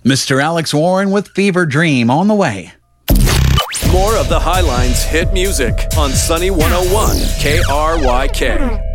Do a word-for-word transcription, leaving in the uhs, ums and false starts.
Mister Alex Warren with Fever Dream on the way. More of the Highlines hit music on Sunny one oh one K R Y K.